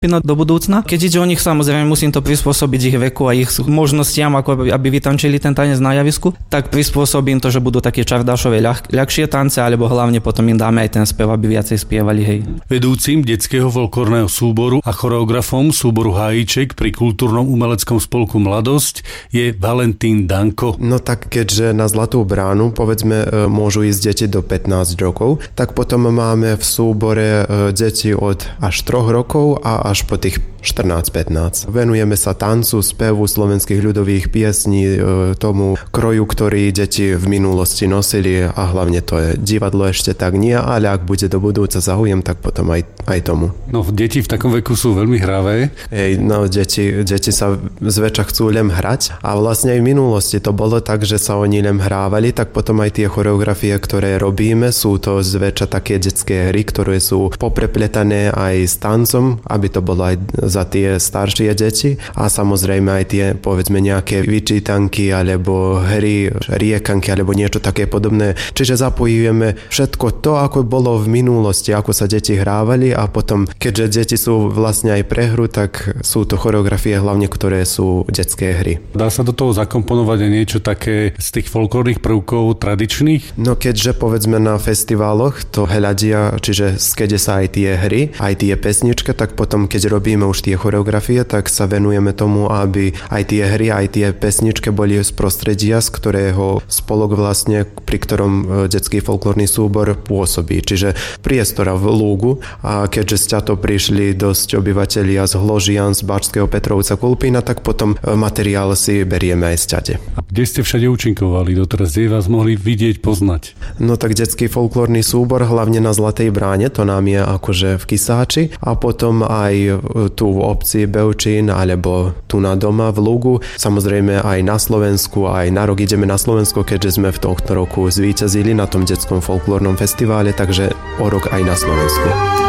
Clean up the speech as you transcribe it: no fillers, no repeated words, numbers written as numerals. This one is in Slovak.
do budúcna. Keď ide o nich, samozrejme musím to prispôsobiť ich veku a ich možnostiam, ako aby vytančili ten tanec na javisku, tak prispôsobím to, že budú také čardášové ľahšie tance, alebo hlavne potom im dáme aj ten spev, aby viacej spievali, hej. Vedúcim detského folklórneho súboru a choreografom súboru Hájíček pri kultúrnom umeleckom spolku Mladosť je Valentín Danko. No tak keďže na Zlatú bránu, povedzme, môžu ísť deti do 15 rokov, tak potom máme v súbore deti od až 3 rokov a až po tých 14-15. Venujeme sa tancu, spevu slovenských ľudových piesní, tomu kroju, ktorý deti v minulosti nosili a hlavne to je divadlo ešte tak nie, ale ak bude do budúca záujem, tak potom aj tomu. No deti v takom veku sú veľmi hravé. No deti sa zväčša chcú len hrať a vlastne aj v minulosti to bolo tak, že sa oni len hrávali, tak potom aj tie choreografie, ktoré robíme, sú to zväčša také detské hry, ktoré sú poprepletané aj s tancom, aby to bolo aj za tie staršie deti a samozrejme aj tie, povedzme, nejaké vyčítanky alebo hry, riekanky alebo niečo také podobné. Čiže zapojujeme všetko to, ako bolo v minulosti, ako sa deti hrávali a potom, keďže deti sú vlastne aj pre hru, tak sú to choreografie hlavne, ktoré sú detské hry. Dá sa do toho zakomponovať aj niečo také z tých folklórnych prvkov tradičných? No keďže povedzme na festivaloch to hľadia, čiže skede sa aj tie hry, aj tie pesničky, tak potom keď robíme už tie choreografie, tak sa venujeme tomu, aby aj tie hry, aj tie pesničky boli z prostredia, z ktorého spolok vlastne, pri ktorom detský folklórny súbor pôsobí. Čiže priestora v Lúgu a keďže sťato prišli dosť obyvatelia z Hložian, z Bačského Petrovca, Kulpína, tak potom materiál si berieme aj sťade. A kde ste všade účinkovali doteraz? Kde vás mohli vidieť, poznať? No tak detský folklórny súbor, hlavne na Zlatej bráne, to nám je akože v Kisáči a potom aj tu v obci Bevčín alebo tu na doma v Lúgu. Samozrejme aj na Slovensku, aj na rok ideme na Slovensko, keďže sme v tohto roku zvíťazili na tom detskom folklórnom festivále, takže o rok aj na Slovensku.